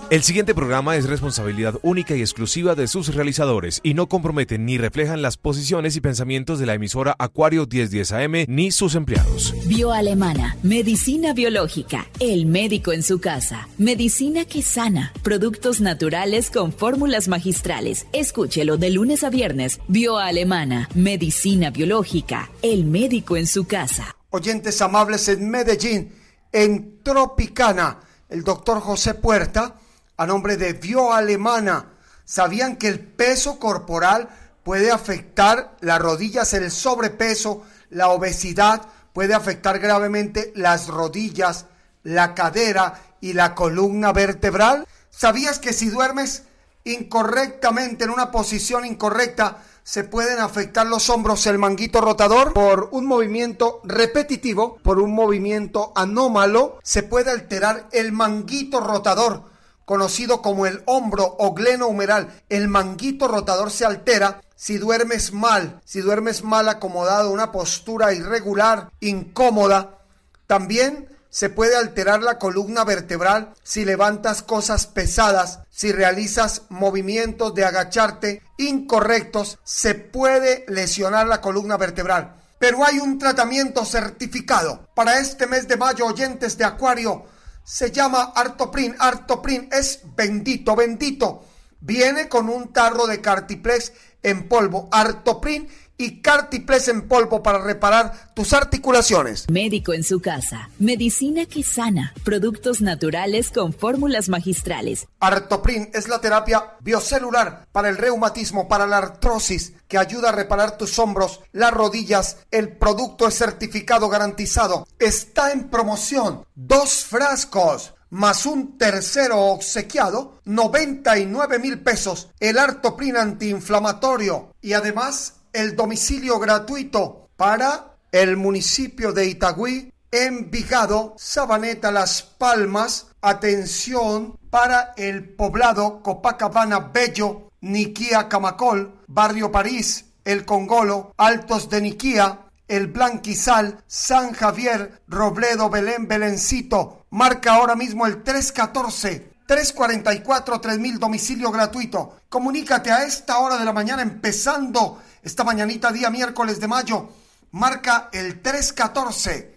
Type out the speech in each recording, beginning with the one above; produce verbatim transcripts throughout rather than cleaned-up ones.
El siguiente programa es responsabilidad única y exclusiva de sus realizadores y no comprometen ni reflejan las posiciones y pensamientos de la emisora Acuario mil diez A M ni sus empleados. Bioalemana, medicina biológica, el médico en su casa, medicina que sana, productos naturales con fórmulas magistrales. Escúchelo de lunes a viernes. Bioalemana, medicina biológica, el médico en su casa. Oyentes amables en Medellín, en Tropicana, el doctor José Puerta, a nombre de Bioalemana. ¿Sabían que el peso corporal puede afectar las rodillas? El sobrepeso, la obesidad puede afectar gravemente las rodillas, la cadera y la columna vertebral. ¿Sabías que si duermes incorrectamente, en una posición incorrecta, se pueden afectar los hombros, el manguito rotador? Por un movimiento repetitivo, por un movimiento anómalo, se puede alterar el manguito rotador, conocido como el hombro o glenohumeral. El manguito rotador se altera si duermes mal, si duermes mal acomodado, una postura irregular, incómoda. También se puede alterar la columna vertebral si levantas cosas pesadas, si realizas movimientos de agacharte incorrectos, se puede lesionar la columna vertebral. Pero hay un tratamiento certificado para este mes de mayo, oyentes de Acuario. Se llama Artoprin. Artoprin es bendito, bendito. Viene con un tarro de Cartiplex en polvo. Artoprin y Cartiplex en polvo para reparar tus articulaciones. Médico en su casa. Medicina que sana. Productos naturales con fórmulas magistrales. Artoprin es la terapia biocelular para el reumatismo, para la artrosis, que ayuda a reparar tus hombros, las rodillas. El producto es certificado, garantizado. Está en promoción. Dos frascos más un tercero obsequiado, noventa y nueve mil pesos. El Artoprin antiinflamatorio y además el domicilio gratuito para el municipio de Itagüí, Envigado, Sabaneta, Las Palmas. Atención para el poblado Copacabana, Bello, Niquía, Camacol, Barrio París, El Congolo, Altos de Niquía, El Blanquizal, San Javier, Robledo, Belén, Belencito. Marca ahora mismo el tres uno cuatro, tres cuatro cuatro, tres mil, domicilio gratuito. Comunícate a esta hora de la mañana, empezando esta mañanita, día miércoles de mayo. Marca el tres uno cuatro,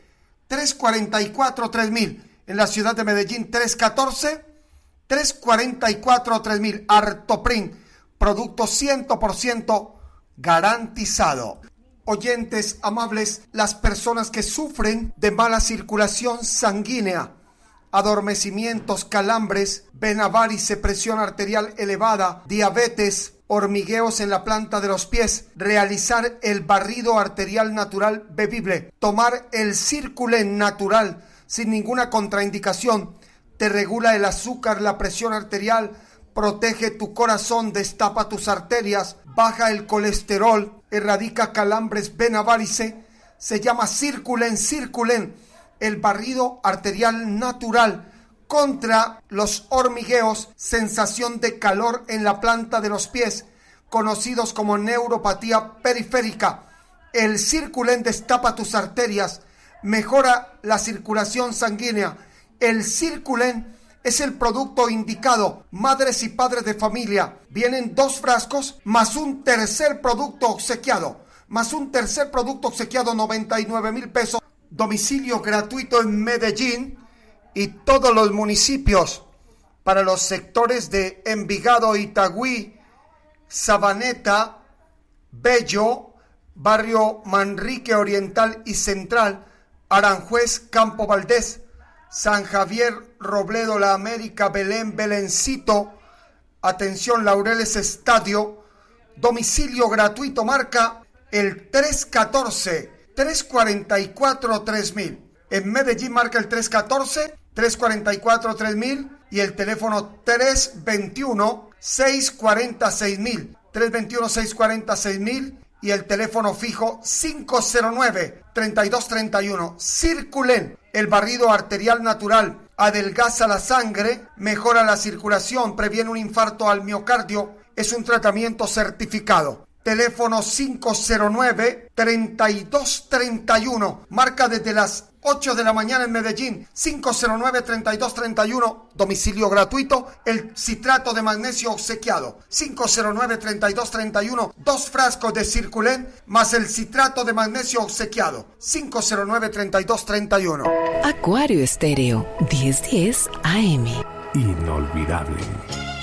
tres cuatro cuatro, tres mil. En la ciudad de Medellín, tres uno cuatro, tres cuatro cuatro, tres mil. Artoprin, producto cien por ciento garantizado. Oyentes amables, las personas que sufren de mala circulación sanguínea, adormecimientos, calambres, vena varice, presión arterial elevada, diabetes, hormigueos en la planta de los pies, realizar el barrido arterial natural bebible, tomar el Circulen natural sin ninguna contraindicación, te regula el azúcar, la presión arterial, protege tu corazón, destapa tus arterias, baja el colesterol, erradica calambres, vena varice. Se llama Circulen, Circulen, el barrido arterial natural contra los hormigueos, sensación de calor en la planta de los pies, conocidos como neuropatía periférica. El Circulen destapa tus arterias, mejora la circulación sanguínea. El Circulen es el producto indicado. Madres y padres de familia, vienen dos frascos más un tercer producto obsequiado, más un tercer producto obsequiado, noventa y nueve mil pesos. Domicilio gratuito en Medellín y todos los municipios. Para los sectores de Envigado, Itagüí, Sabaneta, Bello, Barrio Manrique Oriental y Central, Aranjuez, Campo Valdés, San Javier, Robledo, La América, Belén, Belencito. Atención, Laureles Estadio. Domicilio gratuito, marca el tres uno cuatro, tres cuatro cuatro, tres mil. En Medellín marca el tres uno cuatro, tres cuatro cuatro, tres mil y el teléfono tres dos uno, seis cuatro seis mil. tres dos uno, seis cuatro seis mil y el teléfono fijo cinco cero nueve, tres dos tres uno. Circulen, el barrido arterial natural, adelgaza la sangre, mejora la circulación, previene un infarto al miocardio. Es un tratamiento certificado. Teléfono cinco cero nueve, treinta y dos treinta y uno. Marca desde las ocho de la mañana en Medellín. cinco cero nueve, treinta y dos treinta y uno. Domicilio gratuito. El citrato de magnesio obsequiado. cinco cero nueve, treinta y dos treinta y uno. Dos frascos de Circulen más el citrato de magnesio obsequiado. cinco cero nueve, treinta y dos treinta y uno. Acuario Estéreo, diez diez A M. Inolvidable.